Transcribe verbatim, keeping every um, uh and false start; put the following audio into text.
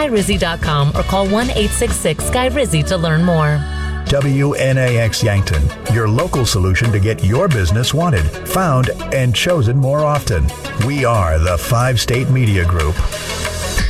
sky rizzy dot com or call one eight six six sky rizzy to learn more. W N A X Yankton, your local solution to get your business wanted, found, and chosen more often. We are the Five State Media Group.